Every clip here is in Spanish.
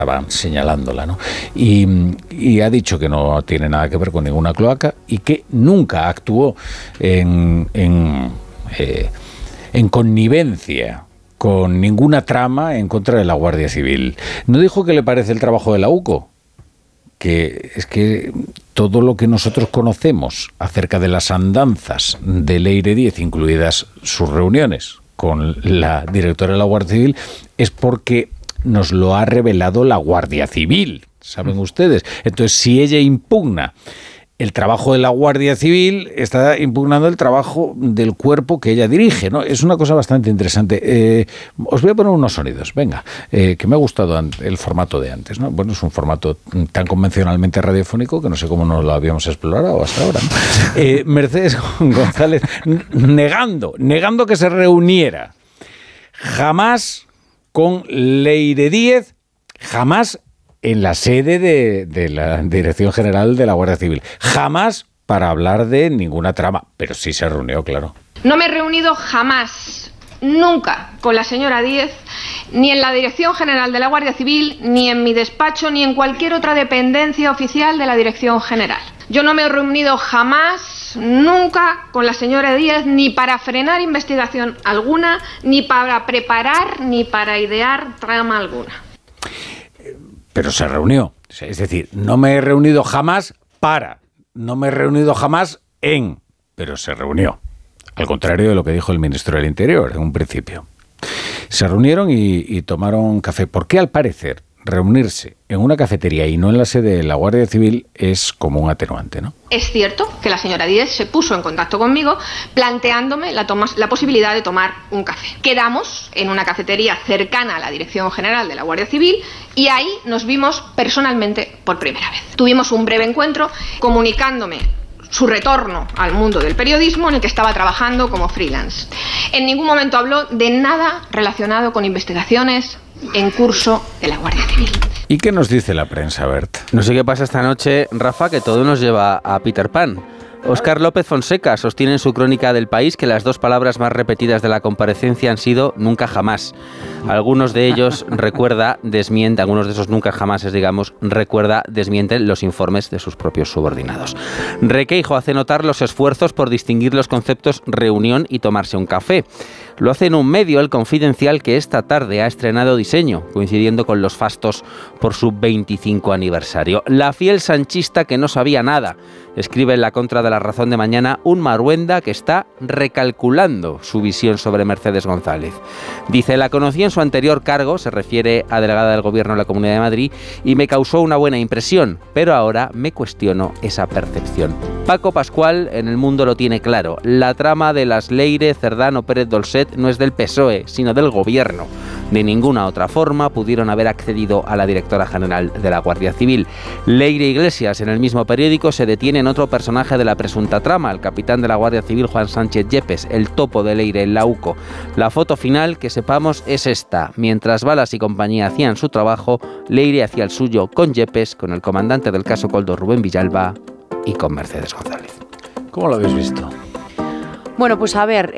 estaban señalándola, ¿no? Y ha dicho que no tiene nada que ver con ninguna cloaca y que nunca actuó en connivencia con ninguna trama en contra de la Guardia Civil. ¿No dijo qué le parece el trabajo de la UCO? Que es que todo lo que nosotros conocemos acerca de las andanzas de Leire Díez, incluidas sus reuniones con la directora de la Guardia Civil, es porque nos lo ha revelado la Guardia Civil, ¿saben ustedes? Entonces, si ella impugna el trabajo de la Guardia Civil, está impugnando el trabajo del cuerpo que ella dirige, ¿no? Es una cosa bastante interesante. Os voy a poner unos sonidos, venga, que me ha gustado el formato de antes, ¿no? Bueno, es un formato tan convencionalmente radiofónico que no sé cómo no lo habíamos explorado hasta ahora, ¿no? Mercedes González negando que se reuniera jamás con Leire Díez, jamás en la sede de la Dirección General de la Guardia Civil. Jamás para hablar de ninguna trama, pero sí se reunió, claro. No me he reunido jamás, nunca, con la señora Díez, ni en la Dirección General de la Guardia Civil, ni en mi despacho, ni en cualquier otra dependencia oficial de la Dirección General. Yo no me he reunido jamás, nunca, con la señora Díez, ni para frenar investigación alguna, ni para preparar, ni para idear trama alguna. Pero se reunió. Es decir, no me he reunido jamás no me he reunido jamás pero se reunió. Al contrario de lo que dijo el ministro del Interior en un principio. Se reunieron y tomaron café. ¿Por qué, al parecer, reunirse en una cafetería y no en la sede de la Guardia Civil es como un atenuante, ¿no? Es cierto que la señora Díez se puso en contacto conmigo planteándome la posibilidad de tomar un café. Quedamos en una cafetería cercana a la Dirección General de la Guardia Civil y ahí nos vimos personalmente por primera vez. Tuvimos un breve encuentro comunicándome su retorno al mundo del periodismo en el que estaba trabajando como freelance. En ningún momento habló de nada relacionado con investigaciones en curso de la Guardia Civil. ¿Y qué nos dice la prensa, Bert? No sé qué pasa esta noche, Rafa, que todo nos lleva a Peter Pan. Óscar López Fonseca sostiene en su crónica del País que las dos palabras más repetidas de la comparecencia han sido nunca jamás. Algunos de ellos algunos de esos nunca jamases, desmienten los informes de sus propios subordinados. Requeijo hace notar los esfuerzos por distinguir los conceptos reunión y tomarse un café. Lo hace en un medio, El Confidencial, que esta tarde ha estrenado diseño, coincidiendo con los fastos por su 25 aniversario. La fiel sanchista que no sabía nada, escribe en la contra de La Razón de mañana un Maruenda que está recalculando su visión sobre Mercedes González. Dice, la conocí en su anterior cargo, se refiere a delegada del Gobierno de la Comunidad de Madrid, y me causó una buena impresión, pero ahora me cuestiono esa percepción. Paco Pascual en El Mundo lo tiene claro, la trama de las Leire, Cerdán Pérez Dolcet no es del PSOE, sino del Gobierno. De ninguna otra forma pudieron haber accedido a la directora general de la Guardia Civil. Leire Iglesias, en el mismo periódico, se detiene en otro personaje de la presunta trama, el capitán de la Guardia Civil Juan Sánchez Yepes, el topo de Leire en la UCO. La foto final, que sepamos, es esta. Mientras Balas y compañía hacían su trabajo, Leire hacía el suyo con Yepes, con el comandante del caso Koldo, Rubén Villalba, y con Mercedes González. ¿Cómo lo habéis visto? Bueno, pues a ver,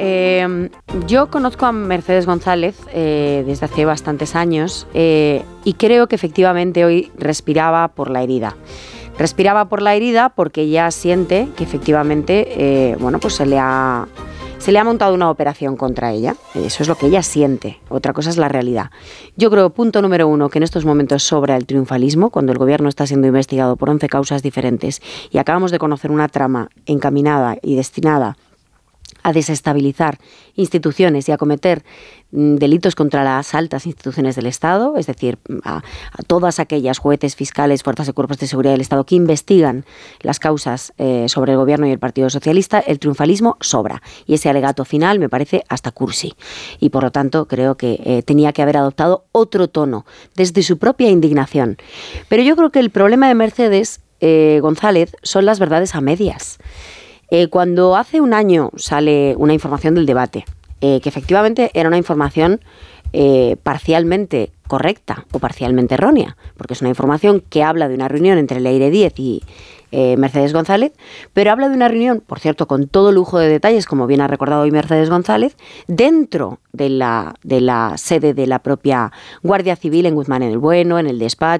yo conozco a Mercedes González desde hace bastantes años y creo que efectivamente hoy respiraba por la herida. Respiraba por la herida porque ella siente que efectivamente, pues se le ha montado una operación contra ella. Eso es lo que ella siente. Otra cosa es la realidad. Yo creo, punto número 1, que en estos momentos sobra el triunfalismo, cuando el gobierno está siendo investigado por 11 causas diferentes y acabamos de conocer una trama encaminada y destinada a desestabilizar instituciones y a cometer delitos contra las altas instituciones del Estado, es decir, a todas aquellas jueces, fiscales, fuerzas y cuerpos de seguridad del Estado que investigan las causas sobre el Gobierno y el Partido Socialista. El triunfalismo sobra y ese alegato final me parece hasta cursi y por lo tanto creo que tenía que haber adoptado otro tono desde su propia indignación. Pero yo creo que el problema de Mercedes González son las verdades a medias. Cuando hace un año sale una información del debate, que efectivamente era una información parcialmente correcta o parcialmente errónea, porque es una información que habla de una reunión entre Leire Díez y Mercedes González, pero habla de una reunión, por cierto, con todo lujo de detalles, como bien ha recordado hoy Mercedes González, dentro de la sede de la propia Guardia Civil en Guzmán en el Bueno, en el despacho,